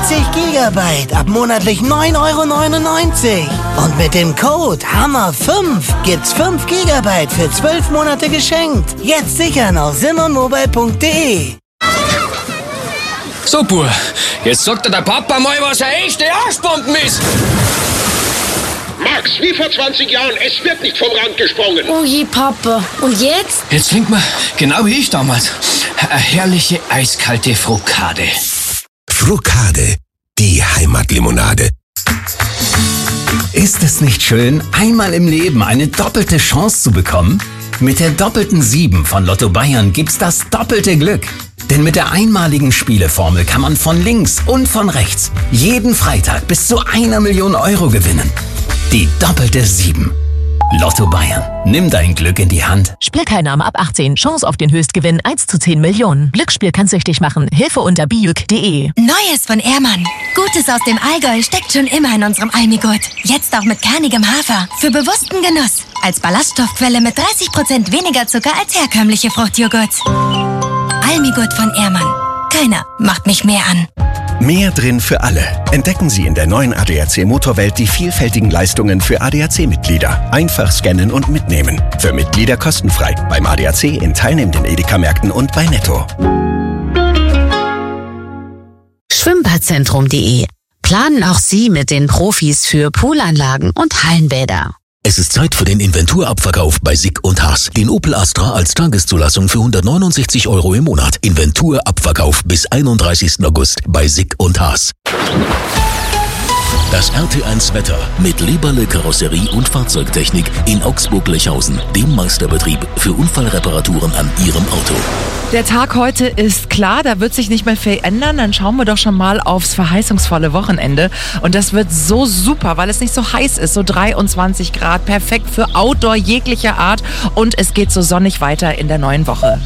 GB ab monatlich 9,99 €. Und mit dem Code HAMMER5 gibt's 5 GB für 12 Monate geschenkt. Jetzt sichern auf simonmobile.de. So, Bub, jetzt sagt dir der Papa mal, was eine echte Arschbomben ist. Max, wie vor 20 Jahren, es wird nicht vom Rand gesprungen. Oh je, Papa. Und jetzt? Jetzt trinkt man, genau wie ich damals, eine herrliche eiskalte Frukade. Frukade, die Heimatlimonade. Ist es nicht schön, einmal im Leben eine doppelte Chance zu bekommen? Mit der doppelten 7 von Lotto Bayern gibt's das doppelte Glück. Denn mit der einmaligen Spieleformel kann man von links und von rechts jeden Freitag bis zu 1 Million € gewinnen. Die doppelte 7. Lotto Bayern. Nimm dein Glück in die Hand. Spielteilnahme ab 18. Chance auf den Höchstgewinn 1 zu 10 Millionen. Glücksspiel kann süchtig machen. Hilfe unter bijuk.de. Neues von Ehrmann. Gutes aus dem Allgäu steckt schon immer in unserem Almigurt. Jetzt auch mit kernigem Hafer. Für bewussten Genuss. Als Ballaststoffquelle mit 30% weniger Zucker als herkömmliche Fruchtjoghurt. Almigurt von Ehrmann. Keiner macht mich mehr an. Mehr drin für alle. Entdecken Sie in der neuen ADAC Motorwelt die vielfältigen Leistungen für ADAC-Mitglieder. Einfach scannen und mitnehmen. Für Mitglieder kostenfrei. Beim ADAC in teilnehmenden Edeka-Märkten und bei Netto. Schwimmbadzentrum.de. Planen auch Sie mit den Profis für Poolanlagen und Hallenbäder. Es ist Zeit für den Inventurabverkauf bei Sick und Haas. Den Opel Astra als Tageszulassung für 169 € im Monat. Inventurabverkauf bis 31. August bei Sick und Haas. Das RT1 Wetter mit Leberle Karosserie und Fahrzeugtechnik in Augsburg-Lechhausen, dem Meisterbetrieb für Unfallreparaturen an Ihrem Auto. Der Tag heute ist klar, da wird sich nicht mehr viel ändern. Dann schauen wir doch schon mal aufs verheißungsvolle Wochenende. Und das wird so super, weil es nicht so heiß ist, so 23 Grad, perfekt für Outdoor jeglicher Art. Und es geht so sonnig weiter in der neuen Woche.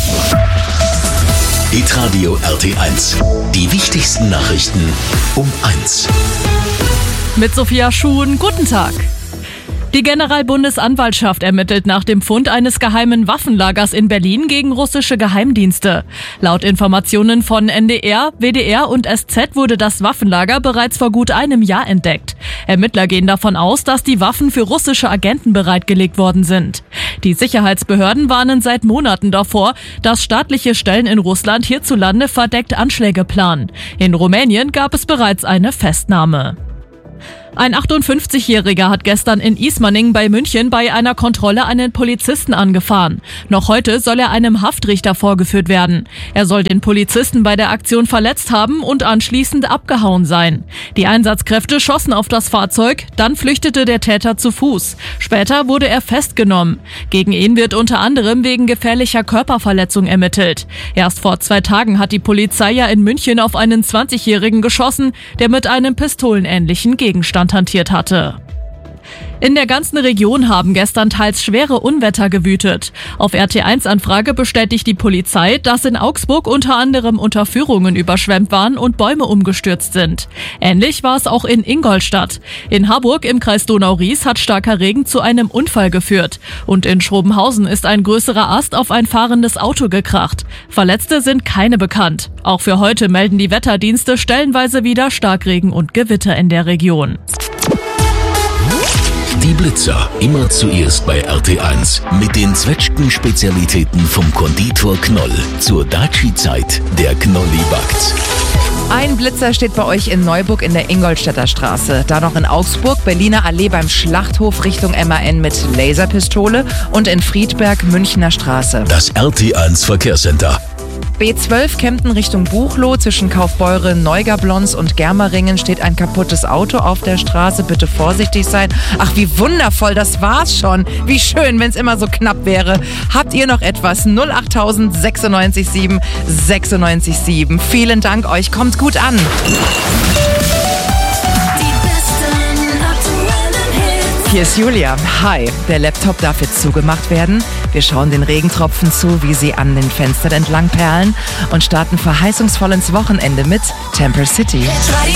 Hitradio RT1. Die wichtigsten Nachrichten um 1. Mit Sophia Schuhn, guten Tag. Die Generalbundesanwaltschaft ermittelt nach dem Fund eines geheimen Waffenlagers in Berlin gegen russische Geheimdienste. Laut Informationen von NDR, WDR und SZ wurde das Waffenlager bereits vor gut einem Jahr entdeckt. Ermittler gehen davon aus, dass die Waffen für russische Agenten bereitgelegt worden sind. Die Sicherheitsbehörden warnen seit Monaten davor, dass staatliche Stellen in Russland hierzulande verdeckt Anschläge planen. In Rumänien gab es bereits eine Festnahme. Ein 58-Jähriger hat gestern in Ismaning bei München bei einer Kontrolle einen Polizisten angefahren. Noch heute soll er einem Haftrichter vorgeführt werden. Er soll den Polizisten bei der Aktion verletzt haben und anschließend abgehauen sein. Die Einsatzkräfte schossen auf das Fahrzeug, dann flüchtete der Täter zu Fuß. Später wurde er festgenommen. Gegen ihn wird unter anderem wegen gefährlicher Körperverletzung ermittelt. Erst vor 2 Tagen hat die Polizei ja in München auf einen 20-Jährigen geschossen, der mit einem pistolenähnlichen Gegenstand hantiert hatte. In der ganzen Region haben gestern teils schwere Unwetter gewütet. Auf RT1-Anfrage bestätigt die Polizei, dass in Augsburg unter anderem Unterführungen überschwemmt waren und Bäume umgestürzt sind. Ähnlich war es auch in Ingolstadt. In Harburg im Kreis Donau-Ries hat starker Regen zu einem Unfall geführt. Und in Schrobenhausen ist ein größerer Ast auf ein fahrendes Auto gekracht. Verletzte sind keine bekannt. Auch für heute melden die Wetterdienste stellenweise wieder Starkregen und Gewitter in der Region. Die Blitzer, immer zuerst bei RT1 mit den Zwetschgen-Spezialitäten vom Konditor Knoll. Zur Daci-Zeit, der Knolli backt. Ein Blitzer steht bei euch in Neuburg in der Ingolstädter Straße. Da noch in Augsburg, Berliner Allee beim Schlachthof Richtung MAN mit Laserpistole und in Friedberg, Münchner Straße. Das RT1 Verkehrscenter. B12 Kempten Richtung Buchloe. Zwischen Kaufbeuren, Neugablons und Germeringen steht ein kaputtes Auto auf der Straße. Bitte vorsichtig sein. Ach, wie wundervoll, das war's schon. Wie schön, wenn es immer so knapp wäre. Habt ihr noch etwas? 08000 96 7 96 7. Vielen Dank euch. Kommt gut an. Hier ist Julia. Hi, der Laptop darf jetzt zugemacht werden. Wir schauen den Regentropfen zu, wie sie an den Fenstern entlang perlen und starten verheißungsvoll ins Wochenende mit Temper City.